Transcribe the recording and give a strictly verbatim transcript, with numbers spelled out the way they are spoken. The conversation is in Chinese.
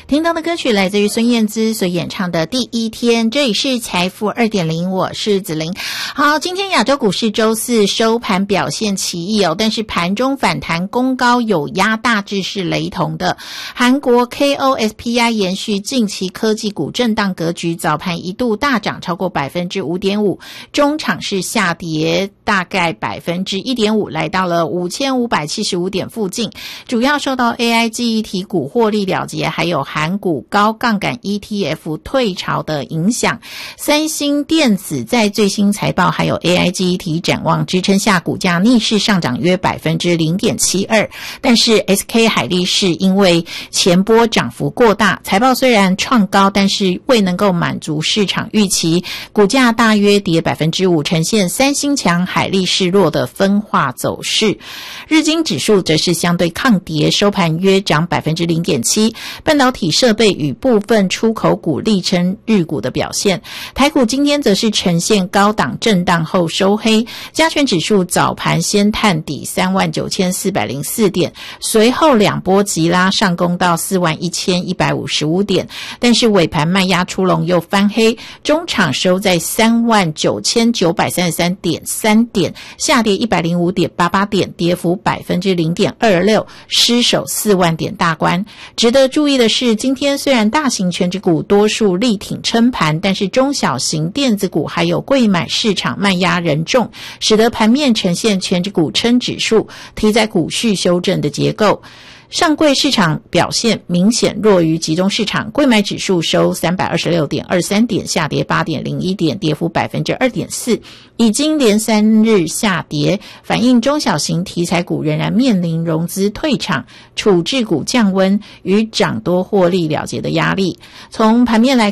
听到的歌曲来自于孙燕姿所演唱的《第一天》，这里是财富 二点零， 我是子琳。好，今天亚洲股市周四收盘表现奇异哦，但是盘中反弹攻高有压，大致是雷同的。韩国 K O S P I 延续近期科技股震荡格局，早盘一度大涨超过 百分之五点五， 中场是下跌大概 百分之一点五， 来到了五千五百七十五点附近，主要受到 A I 记忆体股获利了结，还有韩股高杠杆 E T F 退潮的影响。三星电子在最新财报还有 A I 记忆体展望支撑下，股价逆势上涨约 百分之零点七二， 但是 S K 海力士因为前波涨幅过大，财报虽然创高，但是未能够满足市场预期，股价大约跌 百分之五， 呈现三星强海力士弱的分化走势。日经指数则是相对抗跌，收盘约涨 百分之零点七， 半导体设备与部分出口股力撑日股的表现。台股今天则是呈现高档震荡后收黑，加权指数早盘先探底 三万九千四百零四 点，随后两波急拉上攻到 四万一千一百五十五 点，但是尾盘卖压出笼又翻黑，中场收在 三万九千九百三十三点三 点，下跌 一百零五点八八 点，跌幅 百分之零点二六， 失守四万点大关。值得注意的是，今天虽然大型权值股多数力挺撑盘，但是中小型电子股还有柜买市场卖压仍重，使得盘面呈现权值股撑指数、题材股续修正的结构。上柜市场表现明显弱于集中市场，柜买指数收 三百二十六点二三 点，下跌 八点零一 点，跌幅 百分之二点四， 已经连三日下跌，反映中小型题材股仍然面临融资退场、处置股降温与涨多获利了结的压力。从盘面来